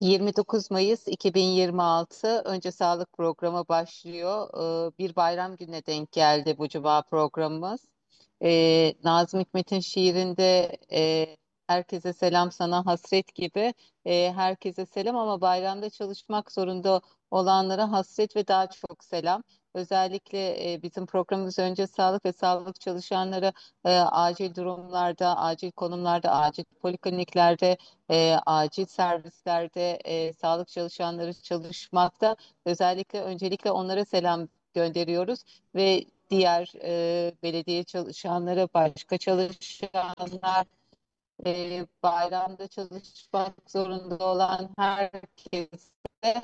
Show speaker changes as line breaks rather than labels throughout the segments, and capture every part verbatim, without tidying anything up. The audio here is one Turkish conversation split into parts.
yirmi dokuz Mayıs iki bin yirmi altı Önce Sağlık programı başlıyor. Ee, Bir bayram gününe denk geldi bu cuma programımız. Ee, Nazım Hikmet'in şiirinde e, herkese selam sana hasret gibi e, herkese selam ama bayramda çalışmak zorunda olanlara hasret ve daha çok selam. Özellikle e, bizim programımız önce sağlık ve sağlık çalışanları e, acil durumlarda, acil konumlarda, acil polikliniklerde e, acil servislerde e, sağlık çalışanları çalışmakta. Özellikle öncelikle onlara selam gönderiyoruz ve diğer e, belediye çalışanları, başka çalışanlar, e, bayramda çalışmak zorunda olan herkese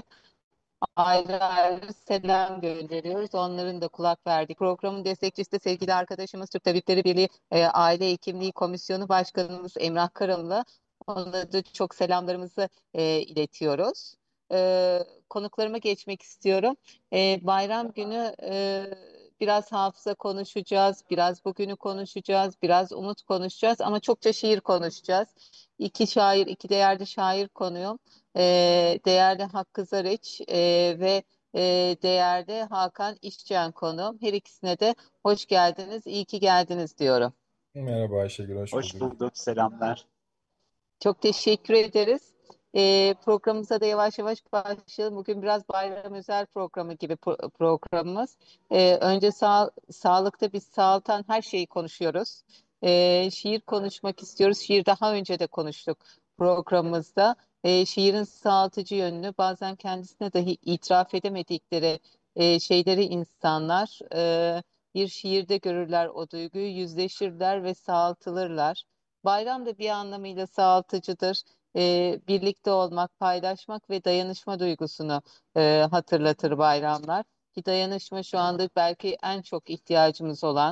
ayrı ayrı selam gönderiyoruz. Onların da kulak verdik. Programın destekçisi de sevgili arkadaşımız Türk Tabipleri Birliği e, Aile Hekimliği Komisyonu Başkanımız Emrah Karımlı. Ona da çok selamlarımızı e, iletiyoruz. E, konuklarıma geçmek istiyorum. E, bayram günü e, biraz hafıza konuşacağız, biraz bugünü konuşacağız, biraz umut konuşacağız ama çokça şiir konuşacağız. İki şair, iki değerli şair konuğum e, değerli Hakkı Zariç e, ve e, değerli Hakan İşcan konuğum. Her ikisine de hoş geldiniz, iyi ki geldiniz diyorum.
Merhaba Ayşegül, hoş
Hoş
bulduk.
bulduk, selamlar.
Çok teşekkür ederiz. E, programımıza da yavaş yavaş başlayalım. Bugün biraz bayram özel programı gibi pro- programımız. E, önce sağ, sağlıkta biz sağlıktan her şeyi konuşuyoruz. E, şiir konuşmak istiyoruz. Şiir daha önce de konuştuk programımızda. E, şiirin sağaltıcı yönünü bazen kendisine dahi itiraf edemedikleri e, şeyleri insanlar e, bir şiirde görürler o duyguyu, yüzleşirler ve sağaltılırlar. Bayram da bir anlamıyla sağaltıcıdır. Ee, birlikte olmak, paylaşmak ve dayanışma duygusunu e, hatırlatır bayramlar. Ki dayanışma şu anda belki en çok ihtiyacımız olan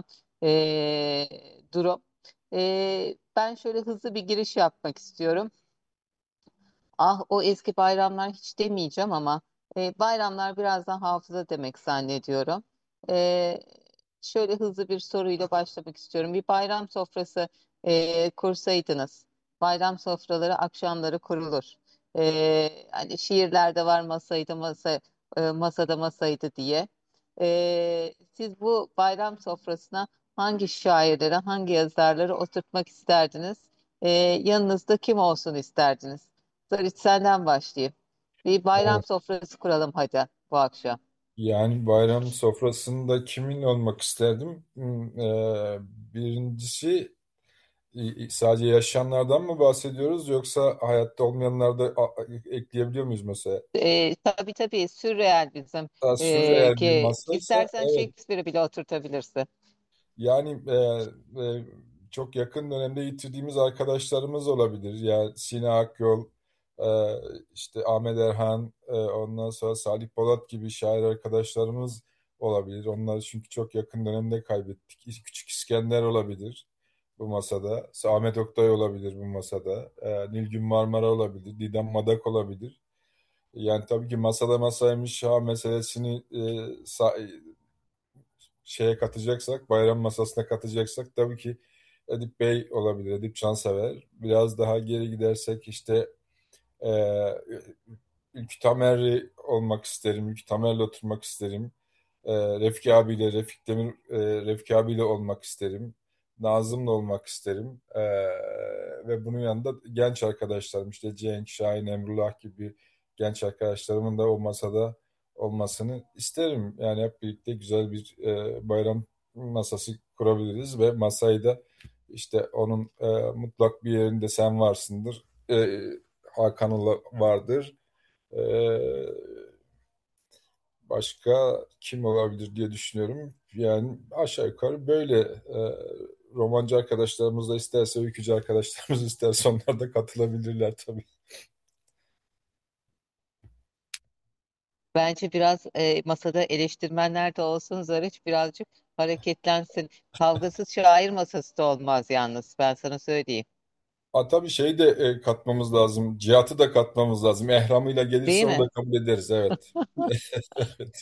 e, durum. E, ben şöyle hızlı bir giriş yapmak istiyorum. Ah o eski bayramlar hiç demeyeceğim ama e, bayramlar biraz daha hafıza demek zannediyorum. E, Şöyle hızlı bir soruyla başlamak istiyorum. Bir bayram sofrası e, kursaydınız. Bayram sofraları akşamları kurulur. E, hani şiirlerde var masaydı masa e, masada masaydı diye. E, siz bu bayram sofrasına hangi şairleri, hangi yazarları oturtmak isterdiniz? E, Yanınızda kim olsun isterdiniz? Sarıç senden başlayayım. Bir bayram
Evet.
sofrası kuralım hadi bu akşam.
Yani bayram sofrasında kimin olmak isterdim? Hmm, eee, birincisi i- i- sadece yaşayanlardan mı bahsediyoruz yoksa hayatta olmayanlar da a- a- ekleyebiliyor muyuz mesela?
Ee, tabii tabii sürreal bizim
Daha
ee,
sürreel bir
ki
masaysa
istersen
evet.
Shakespeare'i bile oturtabilirsin.
Yani e, e, çok yakın dönemde yitirdiğimiz arkadaşlarımız olabilir. Yani Sina Akyol, e, işte Ahmet Erhan, e, ondan sonra Salih Polat gibi şair arkadaşlarımız olabilir. Onları çünkü çok yakın dönemde kaybettik. Küçük İskender olabilir bu masada. Ahmet Oktay olabilir bu masada. E, Nilgün Marmara olabilir. Didem Madak olabilir. Yani tabii ki masada masaymış ha meselesini e, sa- şeye katacaksak, bayram masasına katacaksak tabii ki Edip Bey olabilir, Edip Cansever. Biraz daha geri gidersek işte e, Ülkü Tamer'i olmak isterim, Ülkü Tamer'le oturmak isterim. E, Refiki abiyle, Refik Demir, e, Refiki abiyle olmak isterim. Nazım'la olmak isterim. E, ve bunun yanında genç arkadaşlarım işte Cenk, Şahin, Emrullah gibi genç arkadaşlarımın da o masada olmasını isterim. Yani hep birlikte güzel bir e, bayram masası kurabiliriz ve masayı da işte onun e, mutlak bir yerinde sen varsındır. E, Hakan Ula vardır. E, Başka kim olabilir diye düşünüyorum. Yani aşağı yukarı böyle e, romancı arkadaşlarımız da isterse, öykücü arkadaşlarımız isterse onlar da katılabilirler tabii.
Bence biraz e, masada eleştirmenler de olsun Zarıç birazcık hareketlensin. Kavgasız şair masası da olmaz yalnız ben sana söyleyeyim.
Ha, tabii şey de e, katmamız lazım. Cihat'ı da katmamız lazım. Ehramıyla
Değil
gelirse onu
mi?
da kabul ederiz, evet. Evet.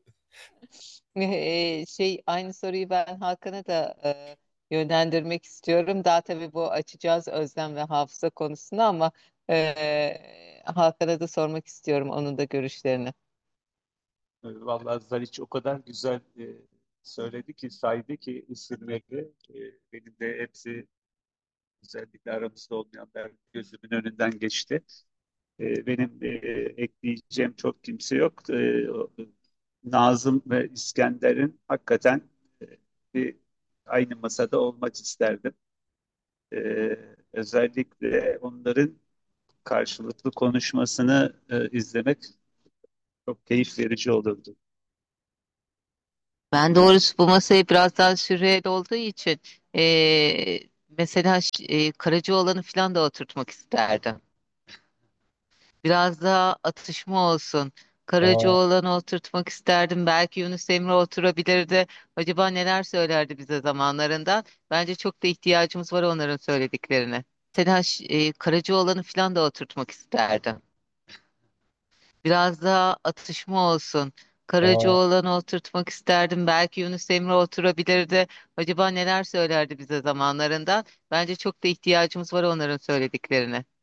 Ee, şey aynı soruyu ben Hakan'a da e, yönlendirmek istiyorum. Daha tabii bu açacağız özlem ve hafıza konusunu ama e, Hakan'a da sormak istiyorum onun da görüşlerini.
E, Vallahi Zaliç o kadar güzel e, söyledi ki, saydı ki isimleri. E, benim de hepsi, özellikle aramızda olmayanlar gözümün önünden geçti. E, benim e, ekleyeceğim çok kimse yok. E, o- Nazım ve İskender'in hakikaten e, bir aynı masada olmak isterdim. E, Özellikle onların karşılıklı konuşmasını e, izlemek çok keyif verici olurdu.
Ben doğrusu bu masayı biraz daha sürreel olduğu için eee, mesela ş- eee, Karacaoğlan'ı falan da oturtmak isterdim. Biraz daha atışma olsun.
Aa,
Karacaoğlan'ı oturtmak isterdim. Belki Yunus Emre oturabilirdi. Acaba neler söylerdi bize zamanlarından? Bence çok da ihtiyacımız var onların söylediklerine. Mesela ş- eee, Karacaoğlan'ı falan da oturtmak isterdim. Biraz daha atışma olsun.
aa,
Karacaoğlan'ı oturtmak isterdim. Belki Yunus Emre oturabilirdi. Acaba neler söylerdi bize zamanlarından? Bence çok da ihtiyacımız var onların söylediklerine.